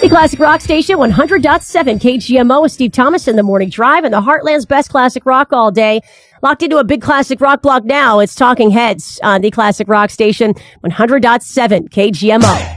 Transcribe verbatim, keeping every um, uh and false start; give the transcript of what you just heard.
The Classic Rock Station, one hundred point seven K G M O with Steve Thomas in the Morning Drive and the Heartland's best classic rock all day. Locked into a big classic rock block now. It's Talking Heads on the Classic Rock Station, one hundred point seven K G M O.